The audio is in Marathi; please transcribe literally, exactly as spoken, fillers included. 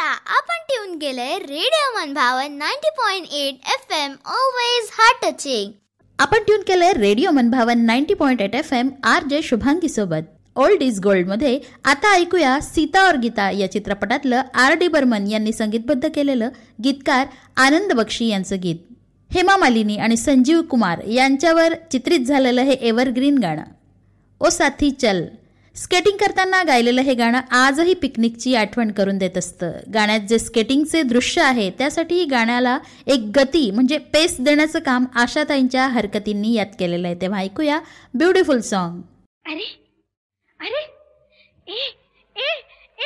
आपण ट्यून केलंय रेडिओ मनभावन ninety point eight F am always heart touching. आपण ट्यून केलंय रेडिओ मनभावन ninety point eight F M R J Shubhangi सोबत. ओल्ड इज गोल्ड मध्ये आता ऐकूया सीता और गीता या चित्रपटातलं आर डी बर्मन यांनी संगीतबद्ध केलेलं गीतकार आनंद बक्षी यांचं गीत. हेमा मालिनी आणि संजीव कुमार यांच्यावर चित्रित झालेलं हे एव्हरग्रीन गाणं ओ साथी चल. स्केटिंग करताना गायलेलं हे गाणं आजही पिकनिकची आठवण करून देत असतं. गाण्यात जे स्केटिंगचे दृश्य आहे त्यासाठी गाण्याला एक गती म्हणजे पेस देण्याचं काम आशाताईंच्या हरकतींनी यात केलेलं आहे. तेव्हा ऐकूया ब्युटिफुल सॉन्ग. अरे अरे ए ए